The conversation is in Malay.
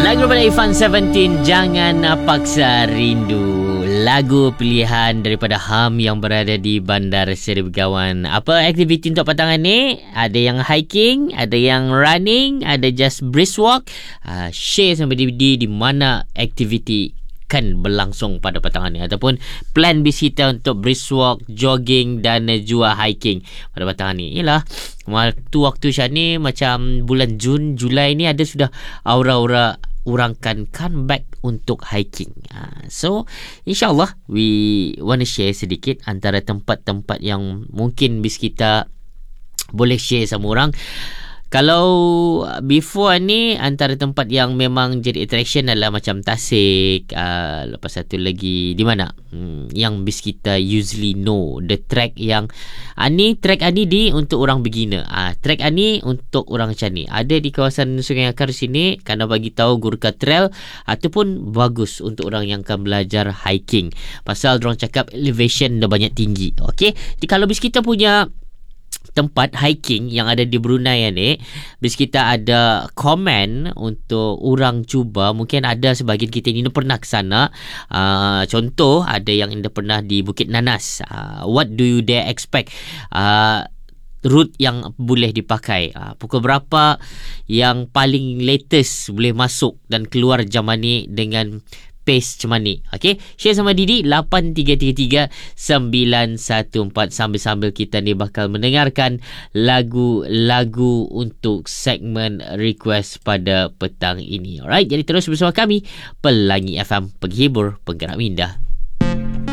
Lagu daripada Ivan 17, Jangan Paksa Rindu. Lagu pilihan daripada Ham yang berada di Bandar Seri Begawan. Apa aktiviti untuk petang ni? Ada yang hiking, ada yang running, ada just brisk walk. Share sama DVD di mana aktiviti kan berlangsung pada petang ni, ataupun plan bis kita untuk brisk walk, jogging dan juga hiking pada petang ni. Yalah, waktu Syah ni macam bulan Jun, Julai ni ada sudah aura-aura urangkan comeback untuk hiking. So insyaAllah we want to share sedikit antara tempat-tempat yang mungkin bis kita boleh share sama orang. Kalau before ni, antara tempat yang memang jadi attraction adalah macam Tasik, lepas satu lagi di mana yang bis kita usually know the track yang track ani di untuk orang beginner, track ani untuk orang macam ni ada di kawasan Sungai Akar sini, kerana bagi tahu Gurkha Trail, ataupun bagus untuk orang yang akan belajar hiking, pasal dorang cakap elevation dah banyak tinggi. Okey, jadi kalau bis kita punya tempat hiking yang ada di Brunei ni, bis kita ada komen untuk orang cuba. Mungkin ada sebahagian kita ni pernah ke sana. Contoh, ada yang anda pernah di Bukit Nanas. What do you dare expect? Route yang boleh dipakai, pukul berapa yang paling latest boleh masuk dan keluar zaman ni dengan pace macam ni. Okay, share sama Didi 8333-914 sambil-sambil kita ni bakal mendengarkan lagu-lagu untuk segmen request pada petang ini. Alright, jadi terus bersama kami Pelangi FM, penghibur penggerak minda.